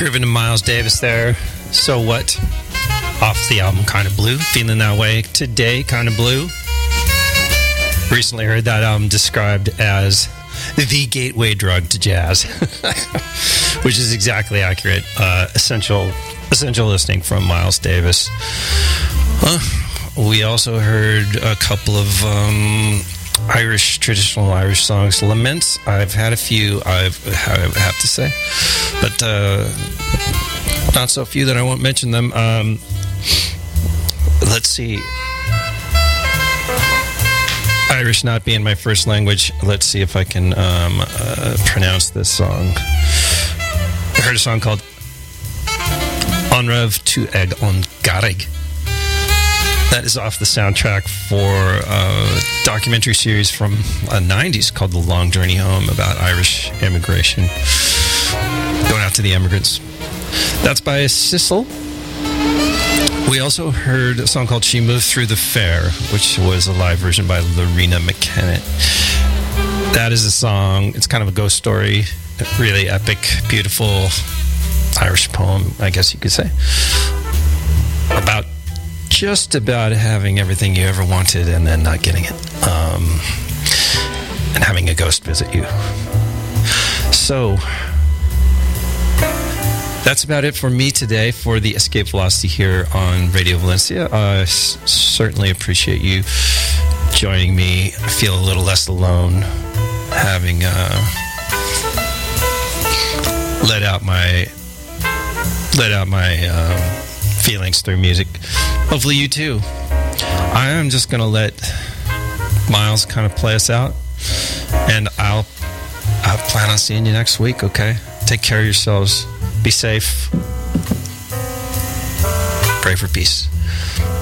Grooving to Miles Davis there. So What? Off the album Kind of Blue. Feeling that way today, Kind of Blue. Recently heard that album described as the gateway drug to jazz, which is exactly accurate. Essential listening from Miles Davis. We also heard a couple of traditional Irish songs. Laments, I've had a few, I have to say, but not so few that I won't mention them. Let's see. Irish not being my first language, let's see if I can pronounce this song. I heard a song called Onrev to Eg on Garig. That is off the soundtrack for a documentary series from the 90s called The Long Journey Home, about Irish immigration. Going out to the immigrants. That's by Sissel. We also heard a song called She Moved Through the Fair, which was a live version by Lorena McKennitt. That is a song, it's kind of a ghost story, really epic, beautiful Irish poem, I guess you could say, about just about having everything you ever wanted and then not getting it, and having a ghost visit you. So that's about it for me today for the Escape Velocity here on Radio Valencia. I certainly appreciate you joining me. I feel a little less alone, having let out my feelings through music. Hopefully you too. I am just going to let Miles kind of play us out, and I'll plan on seeing you next week, okay? Take care of yourselves. Be safe. Pray for peace.